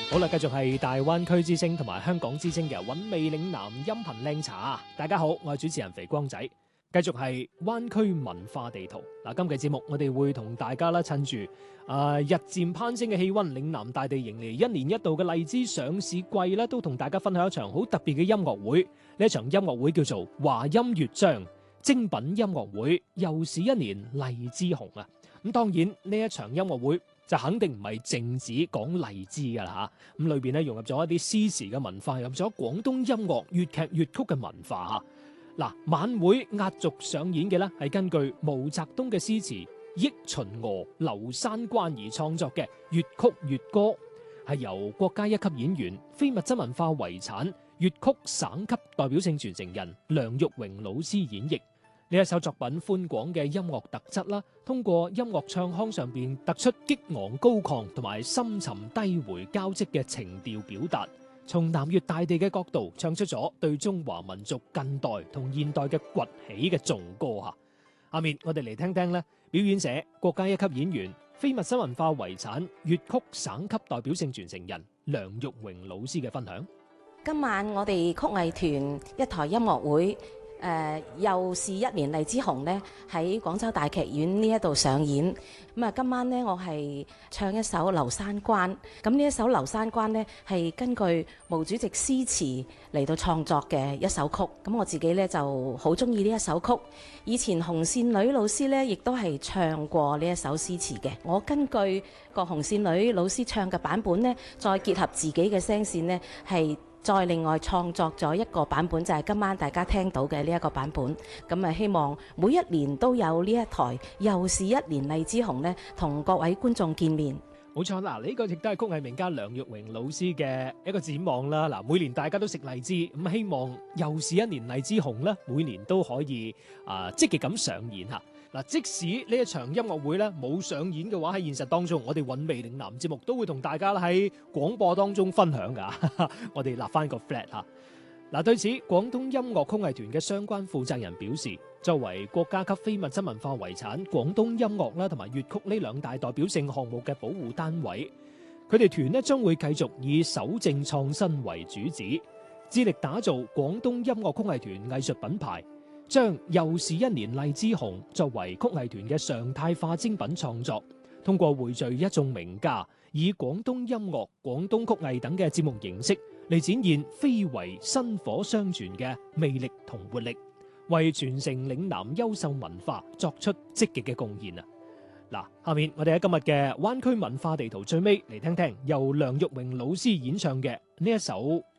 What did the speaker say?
好啦，繼續係大灣區之聲同埋香港之聲嘅韻味嶺南音頻靚茶。大家好，我係主持人肥光仔。繼續係灣區文化地圖。今期節目我哋會同大家趁住日漸攀升嘅氣溫，嶺南大地迎嚟一年一度嘅荔枝上市季啦，都同大家分享一場好特別嘅音樂會。呢一場音樂會叫做華音樂章精品音樂會，又是一年荔枝紅啊！咁當然呢一場音樂會就肯定唔係淨止講荔枝噶啦吓，咁裏邊咧融入咗一啲詩詞嘅文化，融入咗廣東音樂、粵劇、粵曲嘅文化吓。晚會壓軸上演嘅咧係根據毛澤東嘅詩詞《憶秦娥·劉三關》而創作嘅粵曲粵歌，係由國家一級演員、非物質文化遺產粵曲省級代表性傳承人梁玉榮老師演繹。呢一首作品寬廣嘅音樂特質啦，通過音樂唱腔上邊突出激昂高亢同埋深沉低回交織嘅情調表達，從南粵大地嘅角度唱出咗對中華民族近代同現代嘅崛起嘅頌歌吓。下面我哋嚟聽聽咧，表演者國家一級演員、非物質文化遺產粵曲省級代表性傳承人梁玉榮老師嘅分享。 今晚我哋曲藝團一台音樂會。又是一年荔枝紅呢，喺廣州大劇院呢一度上演。今晚呢，我係唱一首《劉三關》。咁呢一首《劉三關》呢，係根據毛主席詩詞嚟到創作嘅一首曲。咁我自己呢，就好中意呢一首曲。以前紅線女老師呢，亦都係唱過呢一首詩詞嘅。我根據個紅線女老師唱嘅版本呢，再結合自己嘅聲線呢，係再另外創作咗一個版本，就係今晚大家聽到嘅呢一個版本。咁希望每一年都有呢一台又是一年荔枝紅呢，同各位觀眾見面。 冇錯，呢個亦都係曲藝名家梁玉榮老師嘅一個展望啦。每年大家都食荔枝，咁希望又是一年荔枝紅啦，每年都可以積極咁上演吓。即使呢一場音樂會咧冇上演嘅話，喺現實當中，我哋韻味嶺南節目都會同大家喺廣播當中分享噶。我哋立翻個 flat 吓。對此，廣東音樂曲藝團嘅相關負責人表示，作為國家級非物質文化遺產廣東音樂啦同埋粵曲呢兩大代表性項目嘅保護單位，佢哋團咧將會繼續以守正創新為主旨，致力打造廣東音樂曲藝團藝術品牌，將又是一年荔枝紅作為曲藝團嘅常態化精品創作，通過匯聚一眾名家，以廣東音樂、廣東曲藝等嘅節目形式嚟展現非遺薪火相傳嘅魅力同活力，為傳承嶺南優秀文化作出積極嘅貢獻。下面我哋喺今日嘅灣區文化地圖最尾嚟聽聽由梁玉榮老師演唱嘅呢一首